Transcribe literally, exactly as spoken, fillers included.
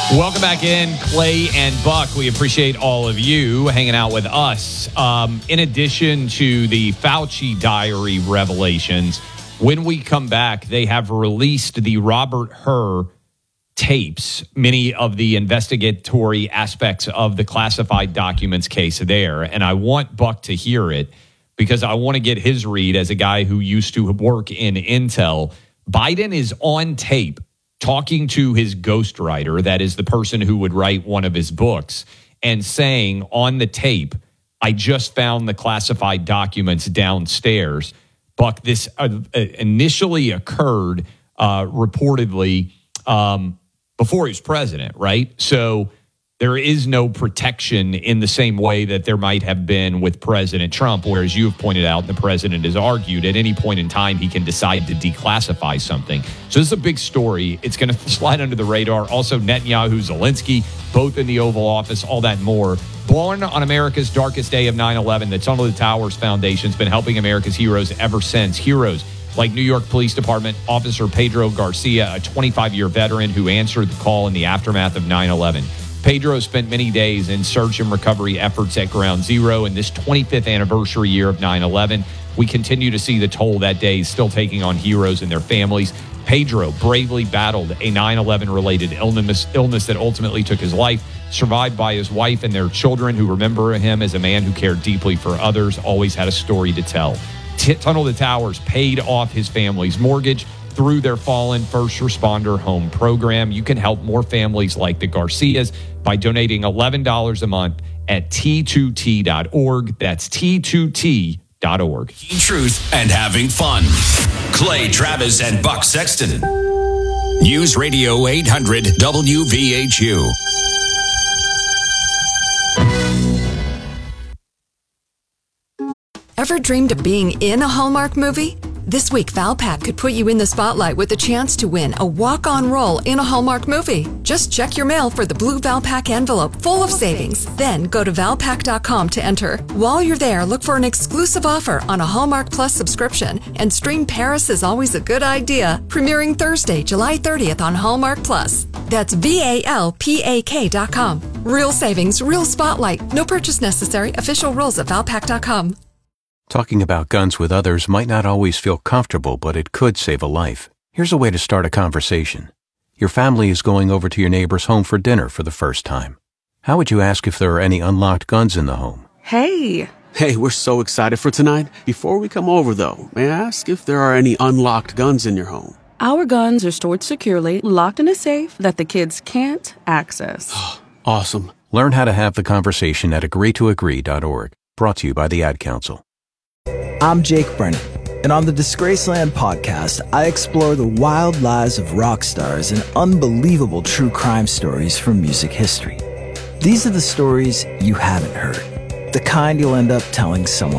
Welcome back in, Clay and Buck. We appreciate all of you hanging out with us. Um, in addition to the Fauci diary revelations, when we come back, they have released the Robert Hur tapes, many of the investigatory aspects of the classified documents case there. And I want Buck to hear it because I want to get his read as a guy who used to work in Intel. Biden is on tape talking to his ghostwriter, that is the person who would write one of his books, and saying on the tape, I just found the classified documents downstairs. Buck, this uh, initially occurred uh, reportedly um, before he was president, right? So there is no protection in the same way that there might have been with President Trump, whereas you have pointed out, the president has argued at any point in time he can decide to declassify something. So this is a big story. It's going to slide under the radar. Also, Netanyahu, Zelensky, both in the Oval Office, all that and more. Born on America's darkest day of nine eleven, the Tunnel to Towers Foundation has been helping America's heroes ever since. Heroes like New York Police Department Officer Pedro Garcia, a twenty-five-year veteran who answered the call in the aftermath of nine eleven. Pedro spent many days in search and recovery efforts at Ground Zero. In this twenty-fifth anniversary year of nine eleven, we continue to see the toll that day is still taking on heroes and their families. Pedro bravely battled a nine eleven-related illness, illness that ultimately took his life, survived by his wife and their children who remember him as a man who cared deeply for others, always had a story to tell. T- Tunnel to Towers paid off his family's mortgage through their Fallen First Responder Home program. You can help more families like the Garcias by donating eleven dollars a month at T two T dot org. That's T two T dot org. Truth and having fun. Clay Travis and Buck Sexton. News Radio eight hundred W V H U. Ever dreamed of being in a Hallmark movie? This week, Valpak could put you in the spotlight with a chance to win a walk-on role in a Hallmark movie. Just check your mail for the blue Valpak envelope full of savings. Then go to Valpak dot com to enter. While you're there, look for an exclusive offer on a Hallmark Plus subscription and stream Paris is Always a Good Idea, premiering Thursday, July thirtieth on Hallmark Plus. That's V A L P A K dot com. Real savings, real spotlight. No purchase necessary. Official rules at Valpak dot com. Talking about guns with others might not always feel comfortable, but it could save a life. Here's a way to start a conversation. Your family is going over to your neighbor's home for dinner for the first time. How would you ask if there are any unlocked guns in the home? Hey! Hey, we're so excited for tonight. Before we come over, though, may I ask if there are any unlocked guns in your home? Our guns are stored securely, locked in a safe that the kids can't access. Awesome. Learn how to have the conversation at agree to agree dot org. Brought to you by the Ad Council. I'm Jake Brennan, and on the Disgraceland podcast, I explore the wild lives of rock stars and unbelievable true crime stories from music history. These are the stories you haven't heard, the kind you'll end up telling someone